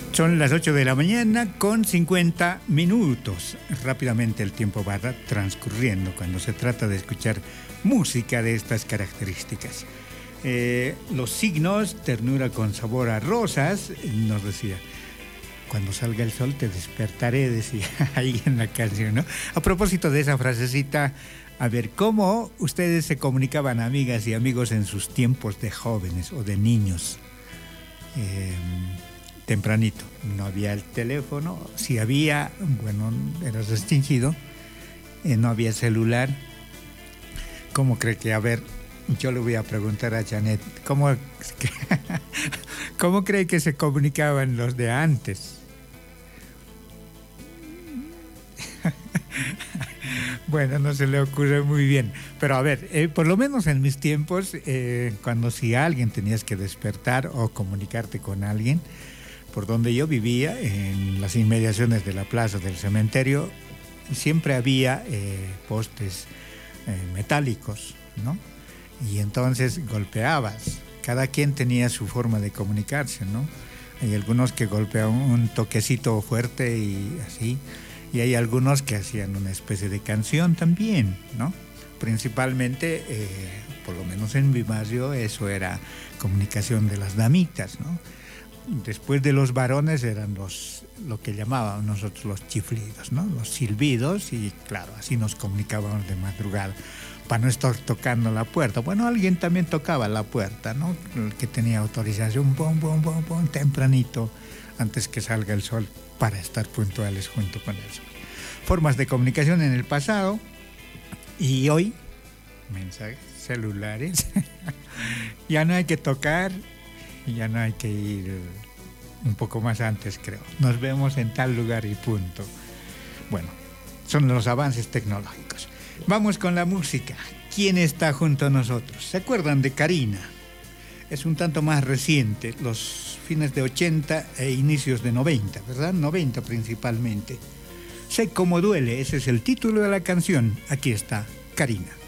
Son las 8 de la mañana con 50 minutos. Rápidamente el tiempo va transcurriendo cuando se trata de escuchar música de estas características. Los signos, ternura con sabor a rosas, nos decía. Cuando salga el sol te despertaré, decía ahí en la canción, ¿no? A propósito de esa frasecita, a ver, ¿cómo ustedes se comunicaban, amigas y amigos, en sus tiempos de jóvenes o de niños? Tempranito, no había el teléfono, si había, bueno, era restringido, no había celular. ¿Cómo cree que, a ver, yo le voy a preguntar a Janet, ¿cómo cree que se comunicaban los de antes? Bueno, no se le ocurre muy bien, pero a ver, por lo menos en mis tiempos, cuando si alguien tenías que despertar o comunicarte con alguien, por donde yo vivía, en las inmediaciones de la plaza del cementerio, siempre había postes metálicos, ¿no? Y entonces golpeabas. Cada quien tenía su forma de comunicarse, ¿no? Hay algunos que golpeaban un toquecito fuerte y así, y hay algunos que hacían una especie de canción también, ¿no? Principalmente, por lo menos en mi barrio, eso era comunicación de las damitas, ¿no? Después de los varones eran lo que llamábamos nosotros los chiflidos, ¿no? Los silbidos, y claro, así nos comunicábamos de madrugada, para no estar tocando la puerta. Bueno, alguien también tocaba la puerta, ¿no? El que tenía autorización, tempranito, antes que salga el sol, para estar puntuales junto con el sol. Formas de comunicación en el pasado, y hoy, mensajes celulares, ya no hay que tocar, ya no hay que ir un poco más antes, creo. Nos vemos en tal lugar y punto. Bueno, son los avances tecnológicos. Vamos con la música. ¿Quién está junto a nosotros? ¿Se acuerdan de Karina? Es un tanto más reciente, los fines de 80 e inicios de 90, ¿verdad? 90 principalmente. Sé cómo duele, ese es el título de la canción. Aquí está Karina.